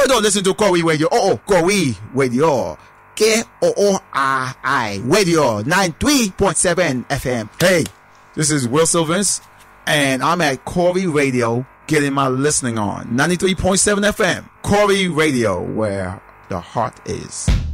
You don't listen to Corey Radio. Corey Radio. KOORI Radio 93.7 FM. Hey, this is Will Sylvans, and I'm at Corey Radio getting my listening on. 93.7 FM. Corey Radio, where the heart is.